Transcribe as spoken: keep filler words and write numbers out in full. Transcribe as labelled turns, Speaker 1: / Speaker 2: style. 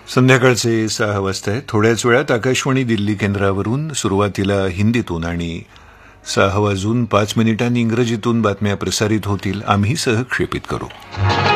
Speaker 1: संध्याकाळचे सहा वाजता आहे. थोड्याच वेळात आकाशवाणी दिल्ली केंद्रावरून सुरुवातीला हिंदीतून आणि सहा वाजून पाच मिनिटांनी इंग्रजीतून बातम्या प्रसारित होतील. आम्ही सहक्षेपित करू.